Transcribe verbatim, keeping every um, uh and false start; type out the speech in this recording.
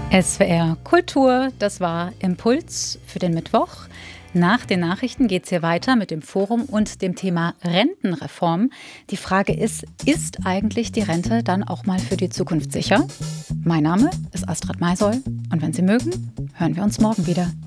S W R Kultur, das war Impuls für den Mittwoch. Nach den Nachrichten geht es hier weiter mit dem Forum und dem Thema Rentenreform. Die Frage ist, ist eigentlich die Rente dann auch mal für die Zukunft sicher? Mein Name ist Astrid Maisoll und wenn Sie mögen, hören wir uns morgen wieder.